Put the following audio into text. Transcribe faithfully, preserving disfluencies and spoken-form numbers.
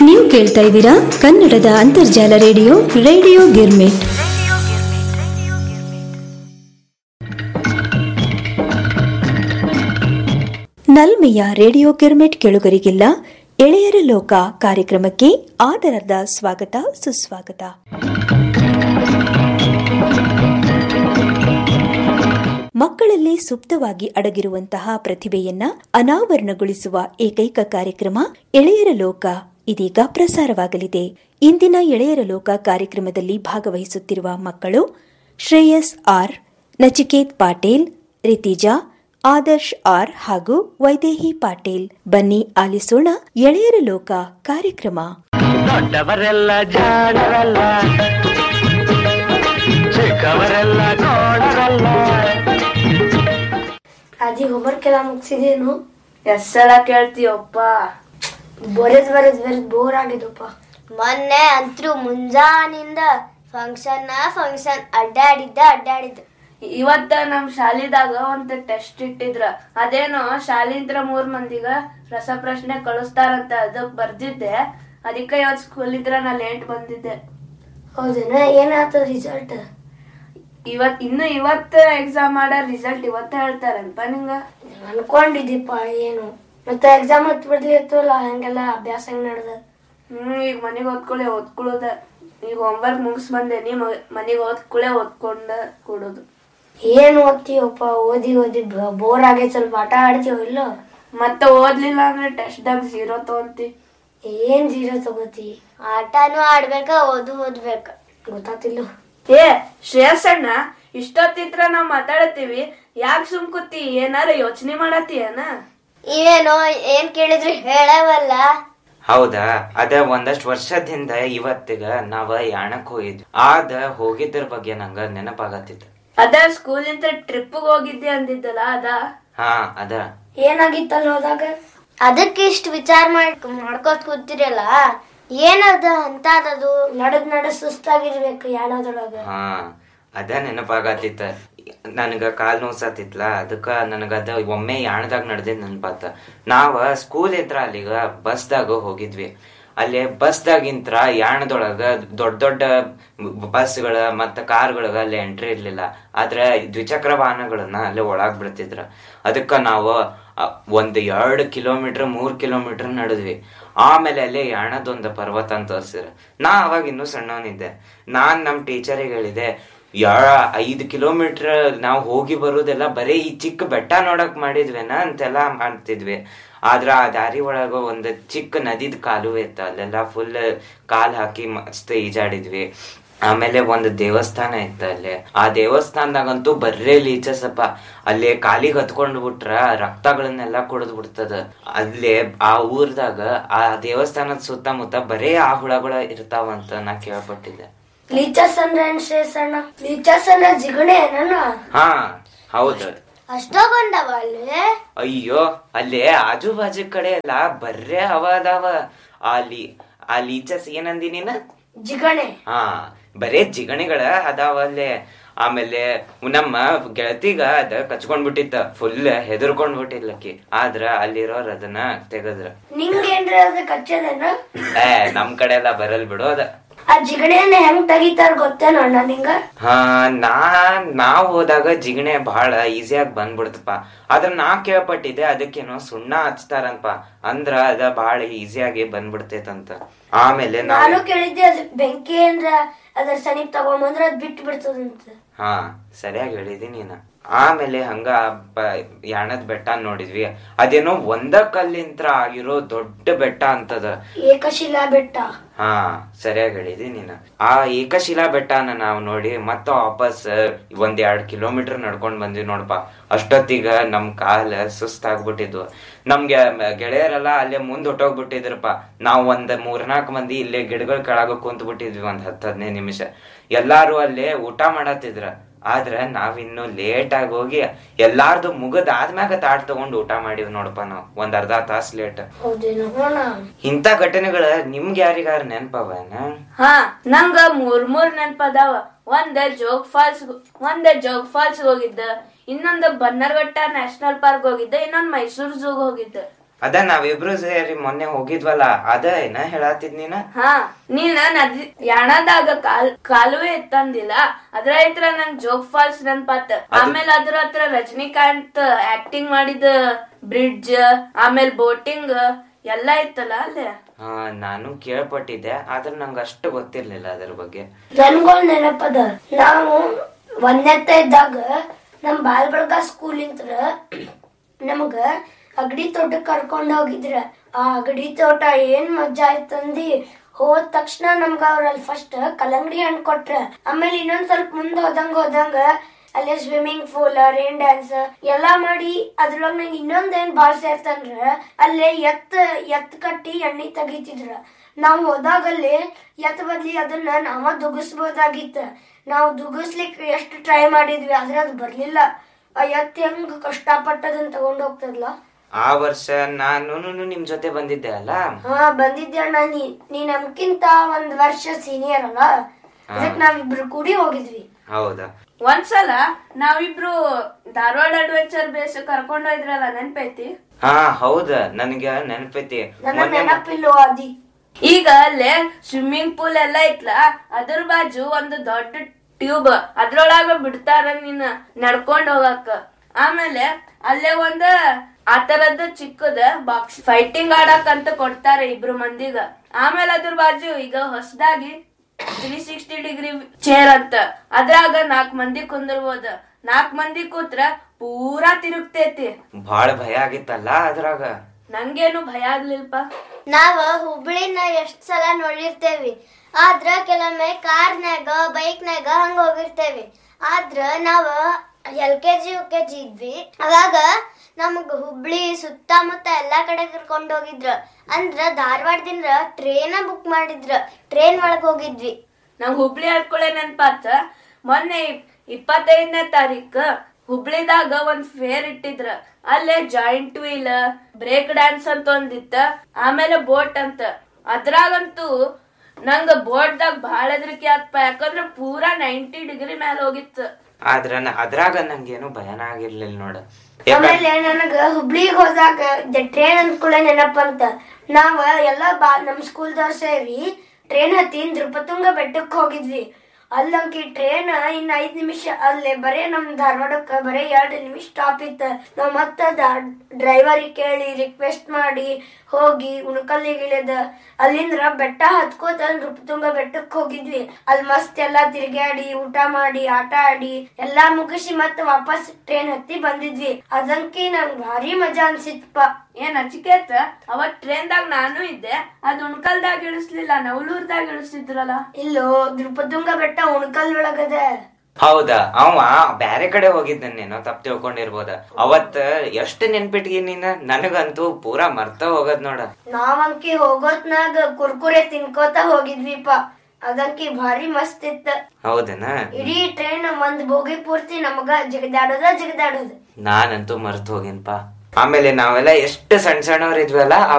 ನೀವು ಕೇಳ್ತಾ ಇದ್ದೀರಾ ಕನ್ನಡದ ಅಂತರ್ಜಾಲ radio radio girmit. ನಲ್ಮೆಯ radio girmit ಕೆಳುಗರಿಗಿಲ್ಲ ಎಳೆಯರ ಲೋಕ ಕಾರ್ಯಕ್ರಮಕ್ಕೆ ಆದರದ ಸ್ವಾಗತ ಸುಸ್ವಾಗತ. ಮಕ್ಕಳಲ್ಲಿ ಸುಪ್ತವಾಗಿ ಅಡಗಿರುವಂತಹ ಪ್ರತಿಭೆಯನ್ನ ಅನಾವರಣಗೊಳಿಸುವ ಏಕೈಕ ಕಾರ್ಯಕ್ರಮ ಎಳೆಯರ ಲೋಕ ಇದೀಗ ಪ್ರಸಾರವಾಗಲಿದೆ. ಇಂದಿನ ಎಳೆಯರ ಲೋಕ ಕಾರ್ಯಕ್ರಮದಲ್ಲಿ ಭಾಗವಹಿಸುತ್ತಿರುವ ಮಕ್ಕಳು ಶ್ರೇಯಸ್ ಆರ್, ನಚಿಕೇತ್ ಪಾಟೀಲ್, ರಿತಿಜಾ, ಆದರ್ಶ್ ಆರ್ ಹಾಗೂ ವೈದೇಹಿ ಪಾಟೀಲ್. ಬನ್ನಿ ಆಲಿಸೋಣ ಎಳೆಯರ ಲೋಕ ಕಾರ್ಯಕ್ರಮ. ದೊಡ್ಡವರೆಲ್ಲ ಜಾಣರಲ್ಲ, ಚಿಕ್ಕವರೆಲ್ಲ ನೋಡರಲ್ಲ. ರಾಜಿ ಹೋಮ್ವರ್ಕ್ ಎಲ್ಲ ಮುಗಿಸಿದೇನು? ಎಷ್ಟ್ ಸಲ ಕೇಳ್ತೀಯಪ್ಪ? ಬರೆದ್ ಬರೆದ್ ಬರೆದ್ ಬೋರ್ ಆಗಿದಪ್ಪ. ಮೊನ್ನೆ ಅಂತೂ ಮುಂಜಾನಿಂದ ಫಂಕ್ಷನ್ ಫಂಕ್ಷನ್ ಅಡ್ಡಾಡಿದ್ದ ಅಡ್ಡಾಡಿದ್ದ. ಇವತ್ತ ನಮ್ ಶಾಲಿದಾಗ ಒಂದ್ ಟೆಸ್ಟ್ ಇಟ್ಟಿದ್ರ, ಅದೇನೋ ಶಾಲಿಂದ್ರ ಮೂರ್ ಮಂದಿಗ ರಸಪ್ರಶ್ನೆ ಕಳಿಸ್ತಾರಂತ ಅದಕ್ ಬರ್ದಿದ್ದೆ. ಅದಕ್ಕೆ ಇವತ್ ಸ್ಕೂಲ್ ಇದ್ರ ನಾ ಲೇಟ್ ಬಂದಿದ್ದೆ. ಹೌದೇನ? ಏನಾಗ್ತದ ರಿಸಲ್ಟ್? ಇವತ್ ಇನ್ನು ಇವತ್ತ ಎಕ್ಸಾಮ್ ಮಾಡೋ ರಿಸಲ್ಟ್ ಇವತ್ತ ಹೇಳ್ತಾರಲ್ಪ ನಿಂಗ? ಅನ್ಕೊಂಡಿದ್ದೀಪ ಏನು ಮತ್ತೆ ಎಕ್ಸಾಮ್ ಹತ್ ಬಿಡ್ಲಿತ್ತಲ್ಲ, ಹಂಗೆಲ್ಲ ಅಭ್ಯಾಸ ಹೆಂಗ್ ನಡ್ದ? ಹ್ಮ್ ಈಗ ಮನೆಗ್ ಓದ್ಕೊಳ್ಳೆ ಓದ್ಕೊಳ್ಳೋದ. ಈಗ ಹೋಮ್ವರ್ಕ್ ಮುಗಿಸ್ ಬಂದೆ, ನೀ ಮನೆಗ್ ಓದ್ಕೊಳ್ಳೆ ಓದ್ಕೊಂಡ ಕೊಡೋದು. ಏನ್ ಓದ್ತೀವಪ್ಪ? ಓದಿ ಓದಿ ಬೋರ್ ಆಗೈತ್. ಸ್ವಲ್ಪ ಆಟ ಆಡ್ತೀವ ಇಲ್ಲ? ಮತ್ತೆ ಓದ್ಲಿಲ್ಲ ಅಂದ್ರೆ ಟೆಸ್ಟ್ ದಾಗ ಜೀರೋ ತಗೊಂತಿ. ಏನ್ ಜೀರೋ ತಗೋತಿ? ಆಟನೂ ಆಡ್ಬೇಕ, ಓದು ಓದ್ಬೇಕ. ಗೊತ್ತಾತಿಲ್ಲ. ಏ ಶ್ರೇಯಸಣ್ಣ, ಇಷ್ಟೊತ್ತಿತ್ರ ನಾವ್ ಮಾತಾಡತ್ತೀವಿ, ಯಾಕೆ ಸುಮ್ಕುತ್ತಿ? ಏನಾರ ಯೋಚನೆ ಮಾಡತ್ತೀಯನ? ಇವೇನೋ ಏನ್ ಕೇಳಿದ್ರು ಹೇಳವಲ್ಲ. ಹೌದಾ? ಅದ ಒಂದಷ್ಟು ವರ್ಷದಿಂದ ಇವತ್ತಿಗ ನಾವ ಯಾಣಕ್ ಹೋಗಿದ್ವಿ. ಆದ ಹೋಗಿದ್ರ ಬಗ್ಗೆ ನಂಗ ನೆನಪಾಗತ್ತಿತ್ತು. ಅದ ಸ್ಕೂಲ್ ಇಂದ ಟ್ರಿಪ್ ಹೋಗಿದ್ದೆ ಅಂದಿದ್ದಲ್ಲ ಅದ? ಹಾ ಅದ. ಏನಾಗಿತ್ತಲ್ಲ ಹೋದಾಗ? ಅದಕ್ಕೆ ಇಷ್ಟ ವಿಚಾರ ಮಾಡ್ ಮಾಡ್ಕೋತ್ ಕೂತಿರಲ್ಲ, ಏನದ ಅಂತದದು? ನಡದ್ ನಡ ಸುಸ್ತಾಗಿರ್ಬೇಕು ಯಾಣದೊಳಗ. ಹಾ ಅದ ನೆನಪಾಗತ್ತಿತ್ತ. ನನ್ಗ ಕಾಲ್ ನೋಸತ್ತಿತ್ಲ, ಅದಕ್ಕ ನನಗದ ಒಮ್ಮೆ ಯಾಣದಾಗ ನಡ್ದಿದ್ ನೆನಪಾತ. ನಾವ ಸ್ಕೂಲ್ ಇದ್ರ ಅಲ್ಲಿಗ ಬಸ್ದಾಗ ಹೋಗಿದ್ವಿ. ಅಲ್ಲಿ ಬಸ್ದಾಗಿಂತ್ರ ಯಾಣದೊಳಗ ದೊಡ್ಡ ದೊಡ್ಡ ಬಸ್ಗಳ ಮತ್ತ ಕಾರ್ಗಳಗ ಅಲ್ಲಿ ಎಂಟ್ರಿ ಇರ್ಲಿಲ್ಲ. ಆದ್ರೆ ದ್ವಿಚಕ್ರ ವಾಹನಗಳನ್ನ ಅಲ್ಲಿ ಒಳಗ್ ಬಿಡ್ತಿದ್ರ. ಅದಕ್ಕ ನಾವು ಒಂದ್ ಎರಡ್ ಕಿಲೋಮೀಟರ್ ಮೂರ್ ಕಿಲೋಮೀಟರ್ ನಡೆದ್ವಿ. ಆಮೇಲೆ ಅಲ್ಲಿ ಯಾಣದೊಂದು ಪರ್ವತ ಅಂತ ತೋರ್ಸಿದ್ರ. ನಾ ಅವಾಗ ಇನ್ನೂ ಸಣ್ಣವನಿದ್ದೆ. ನಾನ್ ನಮ್ ಟೀಚರಿಗೆ ಹೇಳಿದೆ, ಯಾರ ಐದ್ ಕಿಲೋಮೀಟರ್ ನಾವ್ ಹೋಗಿ ಬರುದೆಲ್ಲ ಬರೀ ಈ ಚಿಕ್ಕ ಬೆಟ್ಟ ನೋಡಕ್ ಮಾಡಿದ್ವೇನ ಅಂತೆಲ್ಲಾ ಮಾಡ್ತಿದ್ವಿ. ಆದ್ರ ಆ ದಾರಿ ಒಳಗ ಒಂದ್ ಚಿಕ್ಕ ನದಿದ್ ಕಾಲುವೆ ಇತ್ತ. ಅಲ್ಲೆಲ್ಲಾ ಫುಲ್ ಕಾಲ್ ಹಾಕಿ ಮಸ್ತ್ ಈಜಾಡಿದ್ವಿ. ಆಮೇಲೆ ಒಂದ್ ದೇವಸ್ಥಾನ ಇತ್ತ ಅಲ್ಲಿ. ಆ ದೇವಸ್ಥಾನದಾಗಂತೂ ಬರ್ರೇ ಲೀಚಸಪ್ಪ. ಅಲ್ಲಿ ಕಾಲಿಗೆ ಹತ್ಕೊಂಡ್ ಬಿಟ್ರ ರಕ್ತಗಳನ್ನೆಲ್ಲಾ ಕುಡಿದ್ ಬಿಡ್ತದ. ಅಲ್ಲೇ ಆ ಊರ್ದಾಗ ಆ ದೇವಸ್ಥಾನದ ಸುತ್ತಮುತ್ತ ಬರೇ ಆ ಹುಳಗಳ ಇರ್ತಾವಂತ ನಾ ಕೇಳ್ಪಟ್ಟಿದ್ದೆ. ಲೀಚಸ್ ಅಂದ್ರೆ ಶ್ರೇಯಸಣ್ಣ? ಲೀಚಸ್ ಅಂದ್ರೆ ಜಿಗಣೆ ನನ್ನ? ಹಾ ಹೌದು. ಅಷ್ಟೊಂದವ ಅಲ್ಲಿ? ಅಯ್ಯೋ, ಅಲ್ಲಿ ಆಜು ಬಾಜು ಕಡೆ ಎಲ್ಲಾ ಬರ್ರೇ ಅವ ಅದಾವ. ಅಲ್ಲಿ ಆ ಲೀಚಸ್ ಏನಂದಿ ನೀನ? ಜಿಗಣೆ. ಹಾ ಬರೇ ಜಿಗಣಿಗಳ ಅದಾವ ಅಲ್ಲೇ. ಆಮೇಲೆ ನಮ್ಮ ಗೆಳತಿಗ ಅದ ಕಚ್ಕೊಂಡ್ ಬಿಟ್ಟಿತ್ತ, ಫುಲ್ ಹೆದರ್ಕೊಂಡ್ ಬಿಟ್ಟಿದ್ಲಕ್ಕಿ. ಆದ್ರ ಅಲ್ಲಿರೋರ್ ಅದನ್ನ ತೆಗದ್ರ. ನಿಂಗೇನ್ರ ಅದ ಕಚ್ಚದೇನ? ಏ ನಮ್ ಕಡೆ ಎಲ್ಲಾ ಬರಲ್ ಬಿಡು ಅದ. ಆ ಜಿಗಣೆಯನ್ನ ಹೆಂಗ್ ತೆಗಿತಾರ ಗೊತ್ತೇನೋ ಅಣ್ಣ ನಿಂಗ? ಹಾ ನಾ ನಾವ್ ಹೋದಾಗ ಜಿಗಣೆ ಬಹಳ ಈಸಿಯಾಗಿ ಬಂದ್ಬಿಡ್ತಪ್ಪ. ಆದ್ರ ನಾ ಕೇಳ್ಪಟ್ಟಿದ್ದೆ ಅದಕ್ಕೇನೋ ಸುಣ್ಣ ಹಚ್ತಾರಂತ, ಅಂದ್ರ ಅದ ಬಹಳ ಈಸಿಯಾಗಿ ಬಂದ್ಬಿಡ್ತೈತಂತ. ಆಮೇಲೆ ನಾನು ಕೇಳಿದ್ದೆ ಅದ್ ಬೆಂಕಿ ಏನ್ರ ಅದ್ರ ಸನೀಪ್ ತಗೊಂಬಂದ್ರ ಅದ್ ಬಿಟ್ಟು ಬಿಡ್ತದಂತ. ಹಾ ಸರಿಯಾಗಿ ಹೇಳಿದಿ ನೀನ. ಆಮೇಲೆ ಹಂಗ ಯಾಣದ್ ಬೆಟ್ಟ ನೋಡಿದ್ವಿ. ಅದೇನೋ ಒಂದ ಕಲ್ಲಿಂತ್ರ ಆಗಿರೋ ದೊಡ್ಡ ಬೆಟ್ಟ ಅಂತದ, ಏಕಶಿಲಾ ಬೆಟ್ಟ. ಹಾ ಸರಿಯಾಗಿ ಹೇಳಿದಿ ನೀನ. ಆ ಏಕಶಿಲಾ ಬೆಟ್ಟನ ನಾವ್ ನೋಡಿ ಮತ್ತ ವಾಪಸ್ ಒಂದ್ ಎರಡ್ ಕಿಲೋಮೀಟರ್ ನಡ್ಕೊಂಡ್ ಬಂದ್ವಿ ನೋಡಪ್ಪ. ಅಷ್ಟೊತ್ತಿಗ ನಮ್ ಕಾಲ ಸುಸ್ತಾಗ್ಬಿಟ್ಟಿದ್ವು. ನಮ್ಗೆ ಗೆಳೆಯರೆಲ್ಲ ಅಲ್ಲೇ ಮುಂದ್ ಹೊಟ್ಟೋಗ್ಬಿಟ್ಟಿದ್ರಪ್ಪ. ನಾವ್ ಒಂದ್ ಮೂರ್ನಾಲ್ಕು ಮಂದಿ ಇಲ್ಲೇ ಗಿಡಗಳ ಕೆಳಗ ಕುಂತ್ ಬಿಟ್ಟಿದ್ವಿ ಒಂದ್ ಹತ್ ಹದಿನೈದು ನಿಮಿಷ. ಎಲ್ಲಾರು ಅಲ್ಲೇ ಊಟ ಮಾಡತ್ತಿದ್ರ. ಆದ್ರ ನಾವಿನ್ನು ಲೇಟ್ ಆಗಿ ಹೋಗಿ ಎಲ್ಲಾರ್ದು ಮುಗದ್ ಆದ್ಮ್ಯಾಗ ತಾಟ್ ತಗೊಂಡ್ ಊಟ ಮಾಡಿವ್ ನೋಡಪ್ಪ ನಾವ್, ಒಂದ್ ಅರ್ಧ ತಾಸ್ ಲೇಟ್. ಇಂತ ಘಟನೆಗಳ ನಿಮ್ಗೆ ಯಾರಿಗಾರ ನೆನಪವನ? ಹಾ ನಂಗ ಮೂರ್ ಮೂರ್ ನೆನಪದಾವ. ಒಂದ್ ಜೋಗ್ ಫಾಲ್ಸ್ ಒಂದ್ ಜೋಗ್ ಫಾಲ್ಸ್ ಹೋಗಿದ್ದ, ಇನ್ನೊಂದು ಬನ್ನರ್ಘಟ್ಟ ನ್ಯಾಷನಲ್ ಪಾರ್ಕ್ ಹೋಗಿದ್ದ, ಇನ್ನೊಂದ್ ಮೈಸೂರ್ ಝೂಗ್ ಹೋಗಿದ್ದ. ಅದ ನಾವಿಬ್ರು ಸೇರಿ ಮೊನ್ನೆ ಹೋಗಿದ್ವಲ್ಲ ಅದ ಏನ ಹೇಳತ್ತಿದ್ ನೀನ? ಹಾ ನೀನ ನದಿ ಯಾಣದಾಗ ಕಾಲ್ ಕಾಲುವೆ ಎತ್ತಂದಿಲ್ಲ ಅದ್ರ ಹತ್ರ ನನ್ ಜೋಗ್ ಫಾಲ್ಸ್ ನೆನ್ಪಾತ. ಆಮೇಲೆ ಅದ್ರ ಹತ್ರ ರಜನಿಕಾಂತ್ ಆಕ್ಟಿಂಗ್ ಮಾಡಿದ ಬ್ರಿಡ್ಜ್ ಆಮೇಲೆ ಬೋಟಿಂಗ್ ಎಲ್ಲಾ ಇತ್ತಲ್ಲ ಅಲ್ಲೇ. ಹಾ ನಾನು ಕೇಳ್ಪಟ್ಟಿದ್ದೆ ಆದ್ರ ನಂಗ ಅಷ್ಟು ಗೊತ್ತಿರ್ಲಿಲ್ಲ ಅದ್ರ ಬಗ್ಗೆ. ನನ್ಗೊಂದ್ ನೆನಪದ, ನಾವು ಒಂದೆತ್ತ ಇದ್ದಾಗ ನಮ್ ಬಾಲ್ಬಳ್ಗ ಸ್ಕೂಲ್ ಇಂತ್ರ ನಮಗ ಅಗಡಿ ತೋಟಕ್ ಕರ್ಕೊಂಡ್ ಹೋಗಿದ್ರ. ಆ ಅಗಡಿ ತೋಟ ಏನ್ ಮಜಾ ಆಯ್ತಂದಿ. ಹೋದ ತಕ್ಷಣ ನಮ್ಗ ಅವ್ರಲ್ಲಿ ಫಸ್ಟ್ ಕಲ್ಲಂಗಡಿ ಹಣ್ಣು ಕೊಟ್ರ. ಆಮೇಲೆ ಇನ್ನೊಂದ್ ಸ್ವಲ್ಪ ಮುಂದ್ ಹೋದಂಗ ಹೋದಂಗ ಅಲ್ಲೇ ಸ್ವಿಮ್ಮಿಂಗ್ ಪೂಲ್, ರೈನ್ ಡ್ಯಾನ್ಸ್ ಎಲ್ಲಾ ಮಾಡಿ ಅದ್ರೊಳಗ ನಂಗೆ ಇನ್ನೊಂದ್ ಏನ್ ಬಾಳ್ ಸೇರ್ತಂದ್ರ ಅಲ್ಲೇ ಎತ್ ಎತ್ ಕಟ್ಟಿ ಎಣ್ಣಿ ತೆಗಿತಿದ್ರ. ನಾವ್ ಹೋದಾಗಲ್ಲಿ ಎತ್ ಬದ್ಲಿ ಅದನ್ನ ನಾವ ದುಗಿಸ್ಬೋದಾಗಿತ್ತ. ನಾವ್ ದುಗಿಸ್ಲಿಕ್ ಎಷ್ಟ್ ಟ್ರೈ ಮಾಡಿದ್ವಿ ಆದ್ರೆ ಅದ್ ಬರ್ಲಿಲ್ಲ. ಆ ಎತ್ ಹೆಂಗ್ ಕಷ್ಟಪಟ್ಟ ಅದನ್ನ ತಗೊಂಡ್ ಹೋಗ್ತದಲ್ಲ. ಆ ವರ್ಷ ನಾನು ನಿಮ್ ಜೊತೆ ಬಂದಿದ್ದೆ ಅಲ್ಲ? ಹಾ ಬಂದಿದ್ದೆ ಅಣ್ಣ. ನೀ ನೀ ನಮ್ಕಿಂತ ಒಂದ್ ವರ್ಷ ಸೀನಿಯರ್ ಅಲ್ಲ, ಅದಕ್ ನಾವಿಬ್ರು ಕೂಡಿ ಹೋಗಿದ್ವಿ. ಹೌದಾ? ಒಂದ್ಸಲ ನಾವಿಬ್ರು ಧಾರವಾಡ ಅಡ್ವೆಂಚರ್ ಬೇಸ್ ಕರ್ಕೊಂಡ್ ಹೋಯ್ದ್ರಲ್ಲ ನೆನ್ಪೈತಿ? ಹಾ ಹೌದ, ನನ್ಗ ನೆನಪೈತಿ. ನನ್ನ ನೆನಪಿಲ್ವ ಅದಿ? ಈಗ ಅಲ್ಲೇ ಸ್ವಿಮ್ಮಿಂಗ್ ಪೂಲ್ ಎಲ್ಲಾ ಐತ್ಲ, ಅದ್ರ ಬಾಜು ಒಂದು ದೊಡ್ಡ ಟ್ಯೂಬ್, ಅದ್ರೊಳಗ ಬಿಡ್ತಾರ ನೀನ್ ನಡ್ಕೊಂಡ್ ಹೋಗಕ್ಕ. ಆಮೇಲೆ ಅಲ್ಲೇ ಒಂದ ಆ ತರದ್ ಚಿಕ್ಕದ ಬಾಕ್ಸ್ ಫೈಟಿಂಗ್ ಆಡಕ್ ಅಂತ ಕೊಡ್ತಾರೆ ಇಬ್ರು ಮಂದಿಗ. ಆಮೇಲೆ ಅದ್ರ ಬಾಜು ಈಗ ಹೊಸದಾಗಿ ತ್ರೀ ಸಿಕ್ಸ್ಟಿ ಡಿಗ್ರಿ ಚೇರ್ ಅಂತ, ಅದ್ರಾಗ ನಾಕ್ ಮಂದಿ ಕುಂದಿರ್ಬೋದ. ನಾಕ್ ಮಂದಿ ಕೂತ್ರ ಪೂರಾ ತಿರುಗ್ತೈತಿ. ಬಾಳ ಭಯ ಆಗಿತ್ತಲ್ಲ ಅದ್ರಾಗ? ನಂಗೇನು ಭಯ ಆಗ್ಲಿಲ್ಪ. ನಾವ ಹುಬ್ಳಿನ ಎಷ್ಟ್ ಸಲ ನೋಡಿರ್ತೇವಿ, ಆದ್ರ ಕೆಲವೊಮ್ಮೆ ಕಾರ್ನ್ಯಾಗ ಬೈಕ್ನಾಗ ಹಂಗ ಹೋಗಿರ್ತೇವಿ. ಆದ್ರ ನಾವ L K G U K G ಇದ್ವಿ, ಅವಾಗ ನಮಗ ಹುಬ್ಳಿ ಸುತ್ತಮುತ್ತ ಎಲ್ಲಾ ಕಡೆ ಕರ್ಕೊಂಡ್ ಹೋಗಿದ್ರ. ಅಂದ್ರ ಧಾರವಾಡದಿಂದ ಟ್ರೇನ ಬುಕ್ ಮಾಡಿದ್ರ, ಟ್ರೇನ್ ಒಳಗ್ ಹೋಗಿದ್ವಿ. ನಂಗ್ ಹುಬ್ಳಿ ಹಡ್ಕೊಳೆ ನೆನ್ಪಾತ. ಮೊನ್ನೆ ಇಪ್ಪತ್ತೈದನೇ ತಾರೀಕ ಹುಬ್ಳಿದಾಗ ಒಂದ್ ಫೇರ್ ಇಟ್ಟಿದ್ರ. ಅಲ್ಲೇ ಜಾಯಿಂಟ್ ವೀಲ್, ಬ್ರೇಕ್ ಡ್ಯಾನ್ಸ್ ಅಂತ ಒಂದಿತ್ತ, ಆಮೇಲೆ ಬೋಟ್ ಅಂತ. ಅದ್ರಾಗಂತೂ ನಂಗ ಬೋಟ್ದಾಗ ಬಾಳ ಹೆದರಿಕೆ ಆತ್ಪ, ಯಾಕಂದ್ರ ಪೂರಾ ನೈಂಟಿ ಡಿಗ್ರಿ ಮ್ಯಾಲ ಹೋಗಿತ್ತು. ಆದ್ರ ಅದ್ರಾಗ ನಂಗೇನು ಭಯನ ಆಗಿರ್ಲಿಲ್ಲ ನೋಡ. ಆಮೇಲೆ ನನಗ ಹುಬ್ಳಿಗ್ ಹೋದಾಗ ಟ್ರೇನ್ ಅಂದ್ಕೂಳೆ ನೆನಪಂತ. ನಾವ ಎಲ್ಲಾ ಬಾ ನಮ್ ಸ್ಕೂಲ್ದವ್ರ ಸೇರಿ ಟ್ರೇನ್ ಹತ್ತಿ ನೃಪತುಂಗ ಬೆಟ್ಟಕ್ ಹೋಗಿದ್ವಿ. ಅಲ್ಲಂಕಿ ಟ್ರೇನ್ ಇನ್ ಐದ್ ನಿಮಿಷ ಅಲ್ಲೇ ಬರೇ ನಮ್ ಧಾರವಾಡಕ್ಕ ಬರೇ ಎರಡ್ ನಿಮಿಷ ಸ್ಟಾಪ್ ಇತ್ತ. ನಾವ್ ಮತ್ತ ಡ್ರೈವರಿಗೆ ಕೇಳಿ ರಿಕ್ವೆಸ್ಟ್ ಮಾಡಿ ಹೋಗಿ ಉಣಕಲ್ಲಿಗೆ ಇಳಿದ ಅಲ್ಲಿಂದ್ರ ಬೆಟ್ಟ ಹತ್ಕೋತ ನೃಪತುಂಗ ಬೆಟ್ಟಕ್ ಹೋಗಿದ್ವಿ. ಅಲ್ಲಿ ಮಸ್ತ್ ಎಲ್ಲಾ ತಿರ್ಗಾಡಿ ಊಟ ಮಾಡಿ ಆಟ ಆಡಿ ಎಲ್ಲಾ ಮುಗಿಸಿ ಮತ್ತ ವಾಪಸ್ ಟ್ರೇನ್ ಹತ್ತಿ ಬಂದಿದ್ವಿ. ಅದಂಕಿ ನಂಗ್ ಭಾರಿ ಮಜಾ ಅನ್ಸಿತ್ಪ. ಏನ್ ಅಚಿಕೇತ, ಅವತ್ ಟ್ರೇನ್ದಾಗ ನಾನು ಇದ್ದೆ. ಅದ್ ಉಣ್ಕಲ್ದಾಗ ಇಳಿಸ್ಲಿಲ್ಲ, ನವಲೂರ್ದಾಗ ಇಳಿಸಿದ್ರಲ್ಲ. ಇಲ್ಲೋ ನೃಪತುಂಗ ಬೆಟ್ಟ ಉಣ್ಕಲ್ ಒಳಗದ. ಹೌದಾ? ಅವ ಬ್ಯಾರೆ ಕಡೆ ಹೋಗಿದ್ದೇನೋ, ತಪ್ಪ ತಿಳ್ಕೊಂಡಿರ್ಬೋದ. ಅವತ್ ಎಷ್ಟ್ ನೆನ್ಪಿಟ್ಗಿ ನೀನ? ನನಗಂತೂ ಪೂರಾ ಮರ್ತ ಹೋಗದ್ ನೋಡ. ನಾವಂಕಿ ಹೋಗೋತ್ನಾಗ ಕುರ್ಕುರೆ ತಿನ್ಕೋತ ಹೋಗಿದ್ವಿಪ. ಅದಂಕಿ ಭಾರಿ ಮಸ್ತ್ ಇತ್ತ. ಹೌದನ? ಇಡೀ ಟ್ರೈನ್ ಒಂದ್ ಬೋಗಿ ಪೂರ್ತಿ ನಮಗ ಜಿಗದಾಡೋದ ಜಿಗದಾಡೋದು. ನಾನಂತೂ ಮರ್ತ ಹೋಗಿನ್ಪಾ. ಆಮೇಲೆ ನಾವೆಲ್ಲ ಎಷ್ಟು ಸಣ್ಣ ಸಣ್ಣವ್ರ ಇದ್ವಲ್ಲ,